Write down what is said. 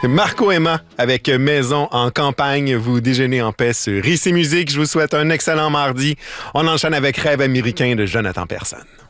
Marco Emma avec Maison en campagne. Vous déjeunez en paix sur Ici Musique. Je vous souhaite un excellent mardi. On enchaîne avec Rêve américain de Jonathan Persson.